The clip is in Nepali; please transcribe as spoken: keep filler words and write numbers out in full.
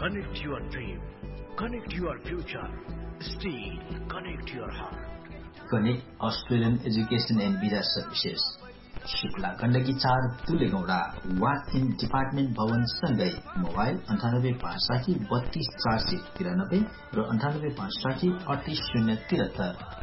Connect your dream. Connect your future. Steel. Connect your heart. Connect Australian Education and Visa Services. Shukla Gandaki चार तुलेगौडा वाक इन डिपार्टमेन्ट भवन सँगै मोबाइल अन्ठानब्बे पाँच साठी बत्तीस चार सय तिरानब्बे र अन्ठानब्बे पाँच साठी अडतिस शून्य तिहत्तर।